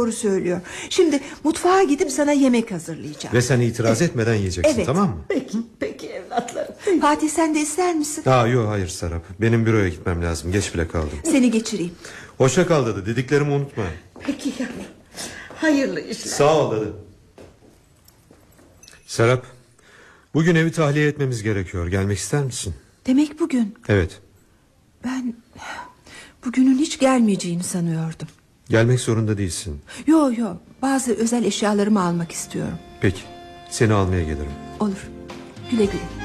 doğru söylüyor. Şimdi mutfağa gidip sana yemek hazırlayacağım. Ve sen itiraz etmeden yiyeceksin, evet. Tamam mı? Peki evlatlarım. Fatih, sen de ister misin? Yok, hayır Serap. Benim büroya gitmem lazım. Geç bile kaldım. Seni geçireyim. Hoşça kal dadı. Dediklerimi unutma. Peki yavrum. Hayırlı işler. Sağ ol dadı. Serap, bugün evi tahliye etmemiz gerekiyor. Gelmek ister misin? Demek bugün. Evet. Ben bugünün hiç gelmeyeceğini sanıyordum. Gelmek zorunda değilsin. Yo, bazı özel eşyalarımı almak istiyorum. Peki, seni almaya gelirim. Olur, güle güle.